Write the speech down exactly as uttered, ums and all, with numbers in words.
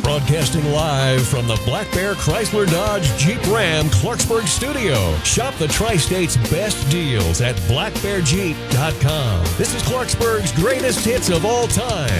Broadcasting live from the Black Bear Chrysler Dodge Jeep Ram Clarksburg studio. Shop the Tri-State's best deals at black bear jeep dot com. This is Clarksburg's greatest hits of all time.